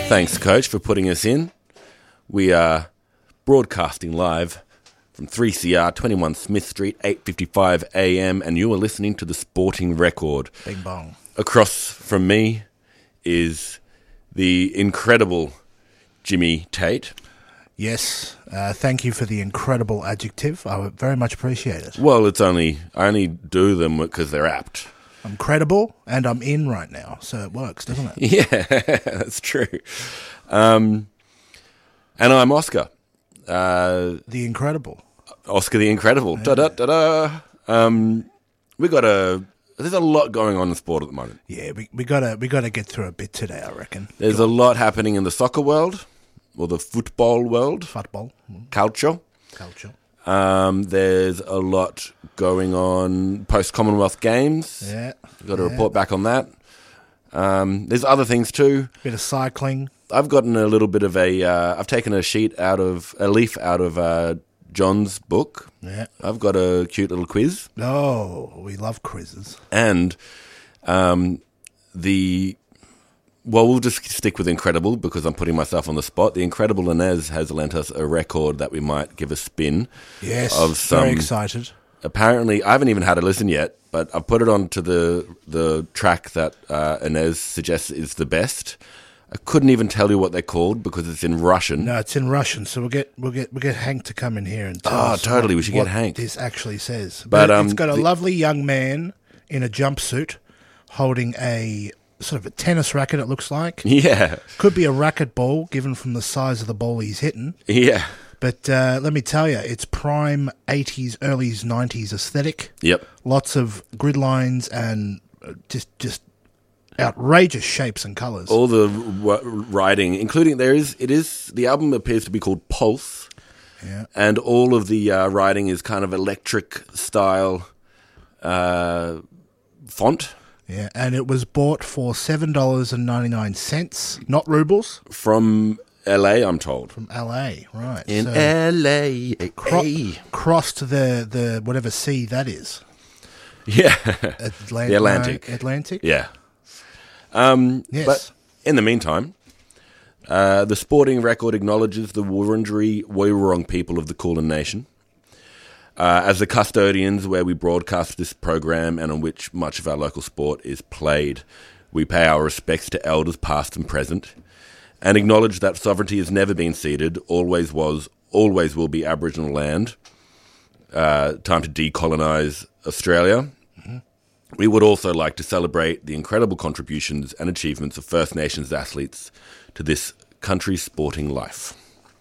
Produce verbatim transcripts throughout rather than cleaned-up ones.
Thanks, Coach, for putting us in. We are broadcasting live from three C R, twenty-one Smith Street, eight fifty-five a m, and you are listening to The Sporting Record. Bing bong. Across from me is the incredible Jimmy Tate. Yes, uh, thank you for the incredible adjective. I would very much appreciate it. Well, it's only, I only do them because they're apt. I'm credible, and I'm in right now, so it works, doesn't it? Yeah, that's true. Um, and I'm Oscar. Uh, the Incredible. Oscar the Incredible. Yeah. Da-da-da-da. Um, we got a... There's a lot going on in sport at the moment. Yeah, we we gotta we gotta get through a bit today, I reckon. There's a lot happening in the soccer world, or the football world. Football. Culture. Culture. Um, there's a lot going on post-Commonwealth Games. Yeah. Got to yeah. report back on that. Um, there's other things too. Bit of cycling. I've gotten a little bit of a... Uh, I've taken a sheet out of... A leaf out of uh, John's book. Yeah. I've got a cute little quiz. Oh, we love quizzes. And um, the... Well, we'll just stick with Incredible because I'm putting myself on the spot. The Incredible Inez has lent us a record that we might give a spin. Yes, of some, very excited. Apparently, I haven't even had a listen yet, but I've put it onto the the track that uh, Inez suggests is the best. I couldn't even tell you what they're called because it's in Russian. No, it's in Russian, so we'll get we'll get we'll get Hank to come in here and tell oh, us totally. what, we should what get Hank. This actually says, but, but um, it's got a the, lovely young man in a jumpsuit holding a sort of a tennis racket. It looks like. Yeah, could be a racquetball, given from the size of the ball he's hitting. Yeah, but uh, let me tell you, it's prime eighties, early nineties aesthetic. Yep, lots of grid lines and just just. outrageous shapes and colours. All the w- writing, including there is, it is, the album appears to be called Pulse. Yeah. And all of the uh, writing is kind of electric style uh, font. Yeah, and it was bought for seven dollars and ninety-nine cents, not rubles. From L A, I'm told. From L A, right. In so L A. Cro- crossed the, the, whatever sea that is. Yeah. Atlant- the Atlantic. Uh, Atlantic? Yeah. Um, yes. But in the meantime, uh, the Sporting Record acknowledges the Wurundjeri Woiwurrung people of the Kulin Nation uh, as the custodians where we broadcast this program and on which much of our local sport is played. We pay our respects to elders past and present and acknowledge that sovereignty has never been ceded, always was, always will be Aboriginal land. Uh, time to decolonise Australia. We would also like to celebrate the incredible contributions and achievements of First Nations athletes to this country's sporting life.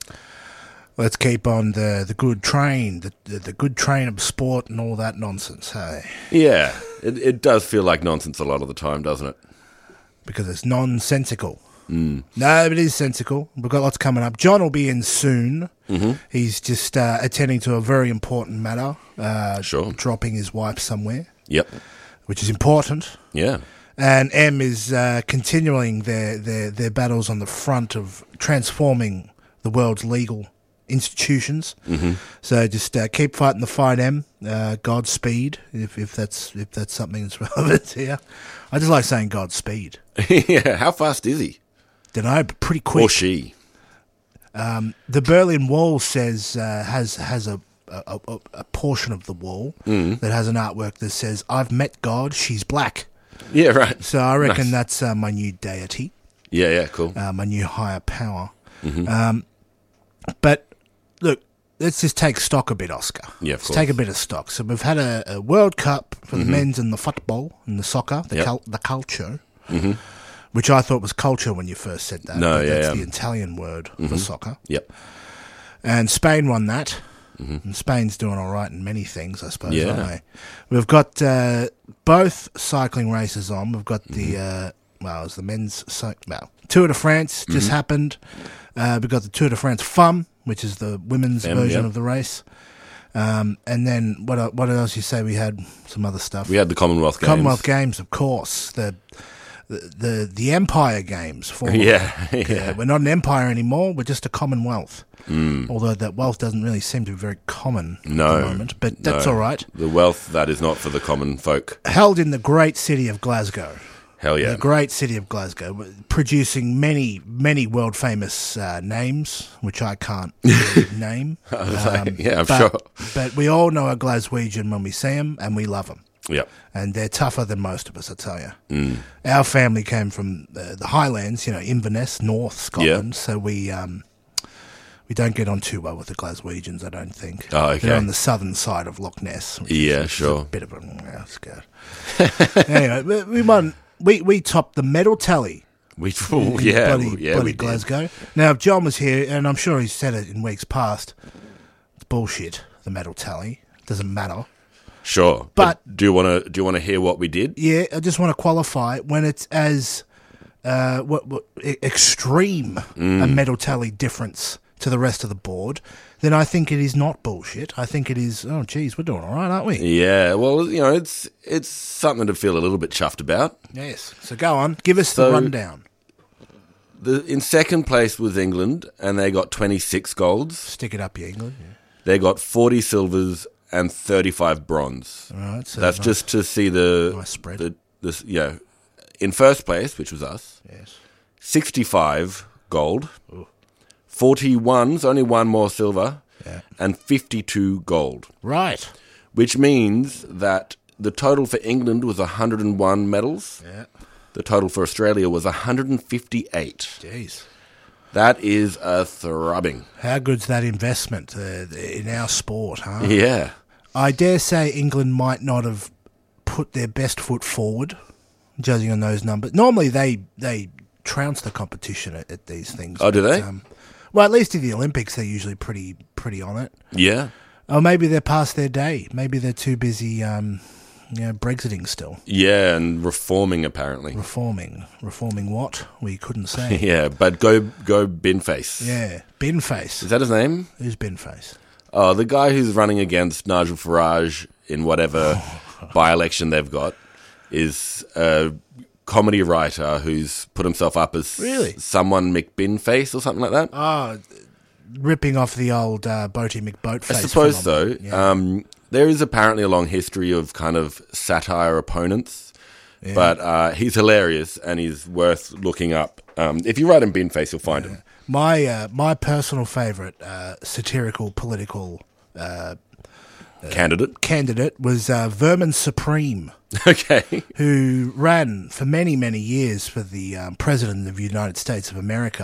Let's keep on the, the good train, the, the the good train of sport and all that nonsense, hey? Yeah, it, it does feel like nonsense a lot of the time, doesn't it? Because it's nonsensical. Mm. No, it is sensical. We've got lots coming up. John will be in soon. Mm-hmm. He's just uh, attending to a very important matter. Uh, sure. Dropping his wife somewhere. Yep. Which is important. Yeah. And M is uh, continuing their, their, their battles on the front of transforming the world's legal institutions. Mm-hmm. So just uh, keep fighting the fight, M. Uh, Godspeed, if if that's if that's something that's relevant here. I just like saying Godspeed. Yeah. How fast is he? Don't know, but pretty quick. Or she. Um, the Berlin Wall says uh, has has a. A, a, a portion of the wall mm. that has an artwork that says, I've met God, she's black. Yeah, right. So I reckon nice. that's uh, my new deity. Yeah, yeah, cool. Uh, my new higher power. Mm-hmm. Um, but look, let's just take stock a bit, Oscar. Yeah, of let's course. take a bit of stock. So we've had a, a World Cup for mm-hmm. the men's and the football and the soccer, the, yep. cul- the culture, mm-hmm. which I thought was culture when you first said that. No, but yeah, that's yeah. the Italian word mm-hmm. for soccer. Yep. And Spain won that. Mm-hmm. And Spain's doing all right in many things, I suppose, yeah. aren't they? We've got uh, both cycling races on. We've got the, mm-hmm. uh, well, it's the men's, so, well, Tour de France just mm-hmm. happened. Uh, we've got the Tour de France Femme, which is the women's Femme, version yep. of the race. Um, and then what what else you say? We had some other stuff. We had the Commonwealth Games. Commonwealth Games, of course. The the the, the Empire Games. For yeah, yeah. We're not an empire anymore. We're just a Commonwealth. Mm. Although that wealth doesn't really seem to be very common no, at the moment. But that's no. all right. The wealth that is not for the common folk. Held in the great city of Glasgow. Hell yeah. The great city of Glasgow, producing many, many world famous uh, names, which I can't really name. Um, yeah, I'm but, sure. But we all know a Glaswegian when we see them, and we love them. Yep. And they're tougher than most of us, I tell you. Mm. Our family came from uh, the Highlands, you know, Inverness, North Scotland, Yeah. so we um, we don't get on too well with the Glaswegians, I don't think. Oh, okay. They're on the southern side of Loch Ness. Which Yeah, is, which sure. Is a bit of a outskirt. Anyway, we, we won. We we topped the medal tally. We, oh, yeah, bloody, yeah, bloody we did. Glasgow. Now, if John was here, and I'm sure he's said it in weeks past, it's bullshit. The medal tally doesn't matter. Sure, But- but, do you want to do you want to hear what we did? Yeah, I just want to qualify when it's as uh, what, what e- extreme Mm. a medal tally difference to the rest of the board, then I think it is not bullshit. I think it is. Oh, geez, we're doing all right, aren't we? Yeah, well, you know, it's it's something to feel a little bit chuffed about. Yes. So go on, give us the So- rundown. The in second place was England, and they got twenty-six golds. Stick it up, you England. Yeah. They got forty silvers and thirty-five bronze. All right. So That's nice. just to see the Nice spread. The, this, yeah, in first place, which was us, Yes. sixty-five gold, forty-one, so only one more silver, Yeah. and fifty-two gold. Right. Which means that the total for England was one hundred one medals. Yeah. The total for Australia was one hundred fifty-eight. Jeez. That is a throbbing. How good's that investment uh, in our sport, huh? Yeah. I dare say England might not have put their best foot forward, judging on those numbers. Normally they they trounce the competition at, at these things. Oh, do but, they? Um, well, at least in the Olympics, they're usually pretty pretty on it. Yeah. Or maybe they're past their day. Maybe they're too busy, um, you know, Brexiting still. Yeah, and reforming apparently. Reforming. Reforming what? We couldn't say. Yeah, but go go Binface. Yeah. Binface. Is that his name? Who's Binface? Oh, the guy who's running against Nigel Farage in whatever by-election they've got is a comedy writer who's put himself up as Really? someone McBinface or something like that. Oh, ripping off the old uh, Boaty McBoatface. I suppose so. phenomenon. Yeah. Um, there is apparently a long history of kind of satire opponents, Yeah. but uh, he's hilarious and he's worth looking up. Um, if you write in Binface, you'll find him. My uh, my personal favourite uh, satirical political uh, Candidate. candidate was uh, Vermin Supreme, Okay. who ran for many many years for the um, president of the United States of America,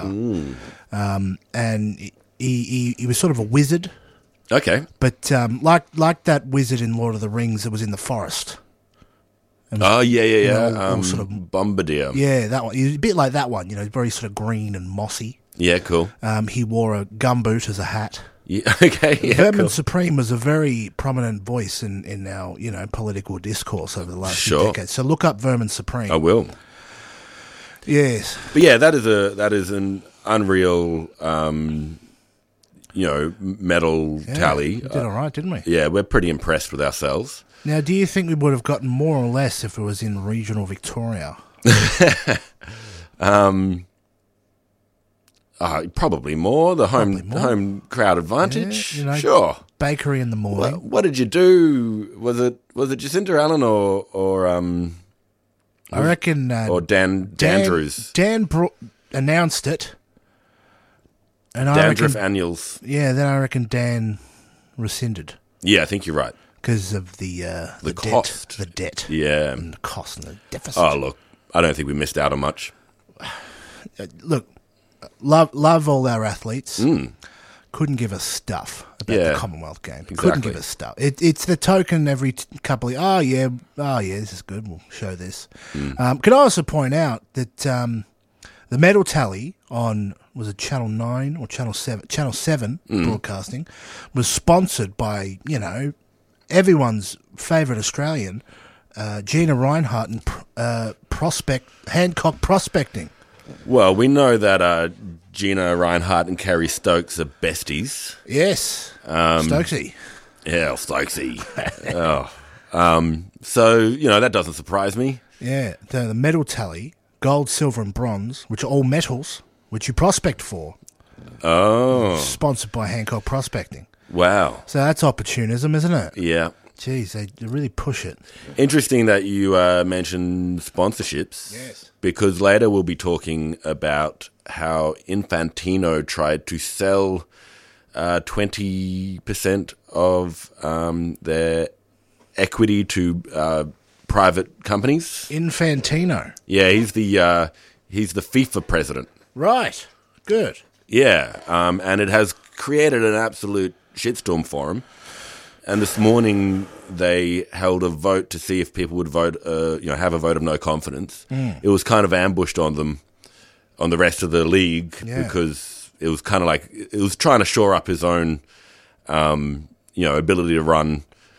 um, and he, he he was sort of a wizard, Okay. but um, like like that wizard in Lord of the Rings that was in the forest. Oh, yeah, yeah, yeah. all- all um, sort of- Bombardier. Yeah, that one. He was a bit like that one, you know, very sort of green and mossy. Yeah, cool. Um, he wore a gumboot as a hat. Yeah, okay, yeah, Vermin cool. Supreme was a very prominent voice in, in our, you know, political discourse over the last few Sure. decades. So look up Vermin Supreme. I will. Yes. But yeah, that is a that is an unreal, um, you know, medal Yeah, tally. we did all right, didn't we? Yeah, we're pretty impressed with ourselves. Now, do you think we would have gotten more or less if it was in regional Victoria? Um, uh, probably more the home Probably more. home crowd advantage. Yeah, you know, sure. Bakery in the morning. What, what did you do? Was it was it Jacinta Allen or or um I reckon uh, or Dan Dan, Dandrews? Dan bro- announced it. And I Dandruff reckon, annuals. yeah, then I reckon Dan rescinded Yeah, I think you're right. because of the uh, The debt, cost. the debt, Yeah. and the cost and the deficit. Oh look, I don't think we missed out on much. Uh, look, love love all our athletes. Mm. Couldn't give us stuff about Yeah, the Commonwealth Games. Couldn't exactly. give us stuff. It, it's the token every t- couple of oh yeah, oh yeah, this is good. We'll show this. Mm. Um, can I also point out that um, the medal tally on was it Channel Nine or Channel Seven? Channel Seven Mm. broadcasting was sponsored by you know everyone's favourite Australian, uh, Gina Reinhart and pr- uh, Prospect Hancock Prospecting. Well, we know that uh, Gina Reinhart and Kerry Stokes are besties. Yes, Um, Stokesy. Yeah, Stokesy. oh. Um, so, you know, that doesn't surprise me. Yeah, the, the medal tally, gold, silver, and bronze, which are all metals, which you prospect for, Oh, sponsored by Hancock Prospecting. wow. So that's opportunism, isn't it? Yeah. Geez, they really push it. Interesting that you uh, mentioned sponsorships. Yes. Because later we'll be talking about how Infantino tried to sell uh, twenty percent of um, their equity to uh, private companies. Infantino. Yeah, he's the uh, he's the FIFA president. Right. Good. Yeah, um, and it has created an absolute shitstorm for him. And this morning they held a vote to see if people would vote, uh, you know, have a vote of no confidence. Mm. It was kind of ambushed on them, on the rest of the league, Yeah. because it was kind of like it was trying to shore up his own, um, you know, ability to run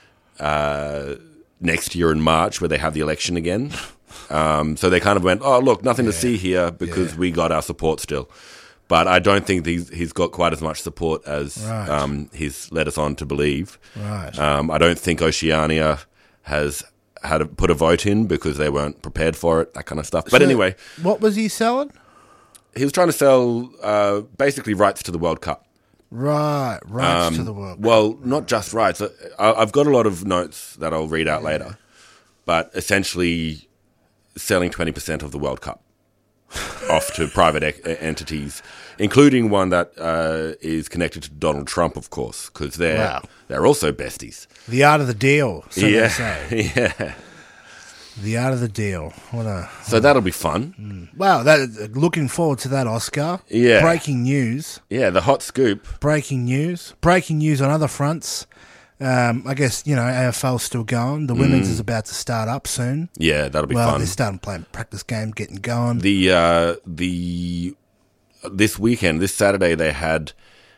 uh, next year in March, where they have the election again. Um, so they kind of went, "Oh, look, nothing Yeah. to see here because Yeah. we got our support still." But I don't think he's, he's got quite as much support as Right. um, he's led us on to believe. Right. Um, I don't think Oceania has had to put a vote in because they weren't prepared for it, that kind of stuff. But So, anyway, what was he selling? he was trying to sell uh, basically rights to the World Cup. Right. Rights Um, to the world. Well, not just rights. I, I've got a lot of notes that I'll read out later, but essentially selling twenty percent of the World Cup off to private e- entities, including one that uh, is connected to Donald Trump, of course, because they're, Wow. they're also besties. The art of the deal, so yeah, they say. yeah. The art of the deal. What a So that'll be fun. wow! That looking forward to that, Oscar. Yeah. Breaking news. Yeah, the hot scoop. Breaking news. Breaking news on other fronts. Um, I guess, you know, A F L's still going. The women's is about to start up soon. Yeah, that'll be well, fun. they're starting playing practice game, getting going. The uh, the this weekend, this Saturday, they had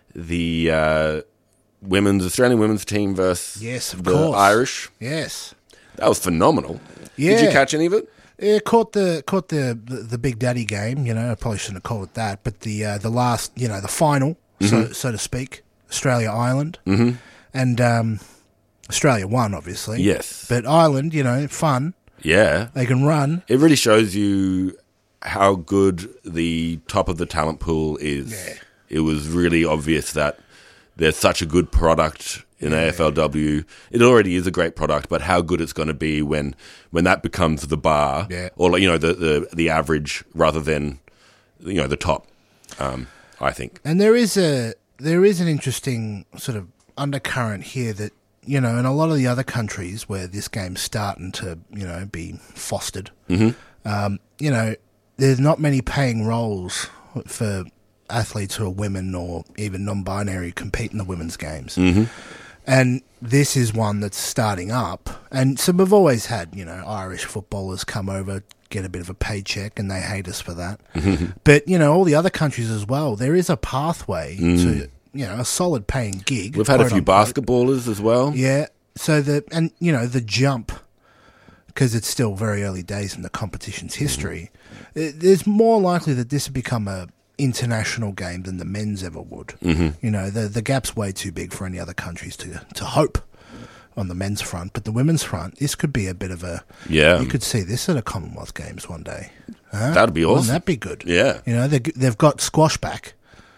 the uh, women's Australian women's team versus Yes, of the course. Irish. Yes. That was phenomenal. Yeah. Did you catch any of it? Yeah, caught the caught the, the, the Big Daddy game. You know, I probably shouldn't have called it that, but the uh, the last, you know, the final, so so to speak, Australia Ireland, mm-hmm. and um, Australia won, obviously. Yes. but Ireland, you know, fun. Yeah. They can run. It really shows you how good the top of the talent pool is. Yeah. It was really obvious that there's such a good product in A F L W. It already is a great product, but how good it's going to be when when that becomes the bar, Yeah. or like, you know, the, the the average rather than, you know, the top. Um, I think. And there is a there is an interesting sort of undercurrent here that, you know, in a lot of the other countries where this game's starting to, you know, be fostered, mm-hmm. um, you know, there's not many paying roles for athletes who are women or even non-binary compete in the women's games. Mm-hmm. And this is one that's starting up. And so we've always had, you know, Irish footballers come over, get a bit of a paycheck, and they hate us for that. But, you know, all the other countries as well, there is a pathway to, you know, a solid paying gig. We've had a quote few unquote. basketballers as well. Yeah. So the, and, you know, the jump, because it's still very early days in the competition's history, it, there's more likely that this will become a international game than the men's ever would. Mm-hmm. You know, the the gap's way too big for any other countries to to hope on the men's front, but the women's front, this could be a bit of a Yeah. You could see this at a Commonwealth Games one day. Huh? That'd be awesome. Wouldn't that be good? Yeah. You know, they they've got squash back,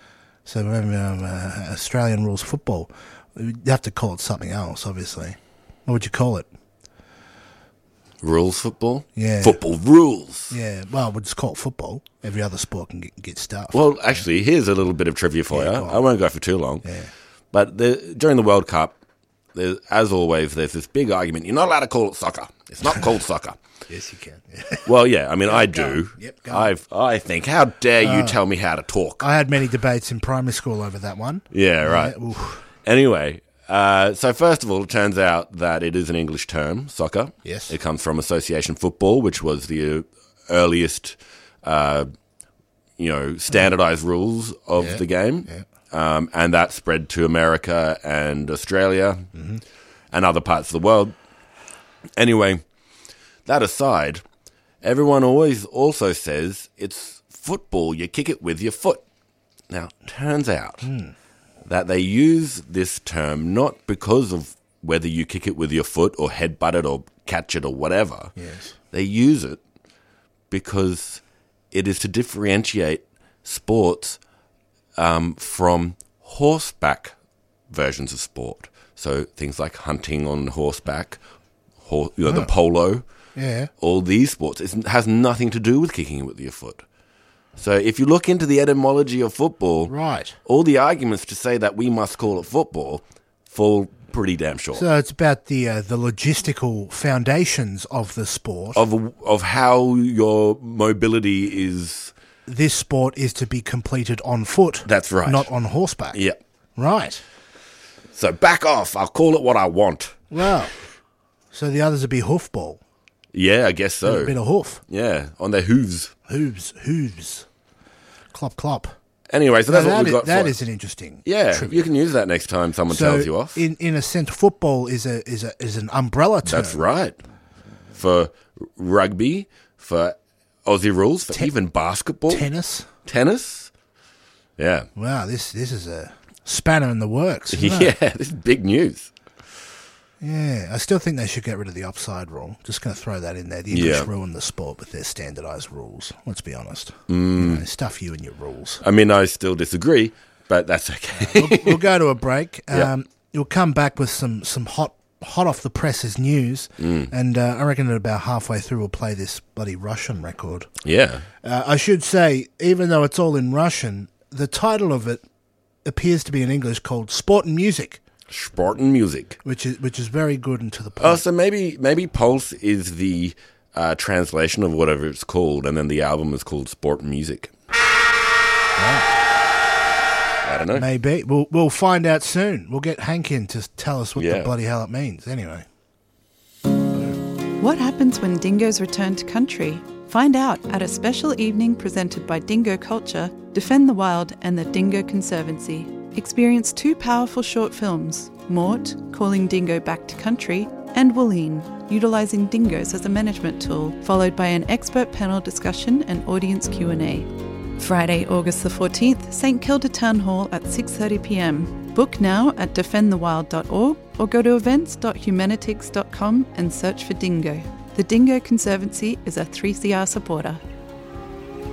so um, uh, Australian rules football. You have to call it something else, obviously. What would you call it? Rules football? Yeah. Football rules. Yeah, well, we'll just call it football. Every other sport can get, get stuffed. Well, actually, here's a little bit of trivia for Yeah, you. go on. I won't go for too long. Yeah. But the, during the World Cup, there, as always, there's this big argument. You're not allowed to call it soccer. It's not called soccer. Yes, you can. Well, yeah, I mean, I go do. on. Yep, go on. I've, I think, how dare you tell me how to talk? I had many debates in primary school over that one. Yeah, right. Yeah, oof. Anyway, uh, so first of all, it turns out that it is an English term, soccer. Yes. It comes from association football, which was the earliest, uh, you know, standardized rules of Yeah, the game. yeah. Um, and that spread to America and Australia mm-hmm. and other parts of the world. Anyway, that aside, everyone always also says it's football. You kick it with your foot. Now, turns out Mm. that they use this term not because of whether you kick it with your foot or headbutt it or catch it or whatever. Yes. They use it because it is to differentiate sports um, from horseback versions of sport. So things like hunting on horseback, hor- you know, the polo, Yeah. all these sports, it has nothing to do with kicking it with your foot. So if you look into the etymology of football, Right. all the arguments to say that we must call it football fall pretty damn short. So it's about the uh, the logistical foundations of the sport. Of of how your mobility is. This sport is to be completed on foot. That's right. Not on horseback. Yeah. Right. So back off. I'll call it what I want. Well, so the others would be hoofball. Yeah, I guess so. A bit of hoof. Yeah, on their hooves. Hooves. Hooves. Clop, clop. Anyway, so Now, that's what that we've is, got that for is an interesting Yeah, trivia. you can use that next time someone So tells you off. in, in a sense, football is a is a is an umbrella term. That's right. For rugby, for Aussie rules, for even basketball, Tennis. tennis. Yeah. Wow, this this is a spanner in the works. Isn't Yeah, it? this is big news. Yeah, I still think they should get rid of the offside rule. Just going to throw that in there. The English Yeah. ruined the sport with their standardised rules. Let's be honest. Mm. You know, stuff you and your rules. I mean, I still disagree, but that's okay. we'll, we'll go to a break. Yeah. Um, You'll come back with some, some hot hot off the presses news, Mm. and uh, I reckon at about halfway through we'll play this bloody Russian record. Yeah. Uh, I should say, even though it's all in Russian, the title of it appears to be in English called Sport and Music, Sport and music. which is which is very good and to the point. Oh, so maybe maybe Pulse is the uh, translation of whatever it's called, and then the album is called Sport and Music. I don't know. Maybe. We'll, we'll find out soon. We'll get Hank in to tell us what Yeah. the bloody hell it means. Anyway. What happens when dingoes return to country? Find out at a special evening presented by Dingo Culture, Defend the Wild and the Dingo Conservancy. Experience two powerful short films, Mort, Calling Dingo Back to Country, and Wooleen, utilising dingoes as a management tool, followed by an expert panel discussion and audience Q and A. Friday, August the fourteenth, St Kilda Town Hall at six thirty p m. Book now at defend the wild dot org or go to events dot humanitix dot com and search for Dingo. The Dingo Conservancy is a three C R supporter.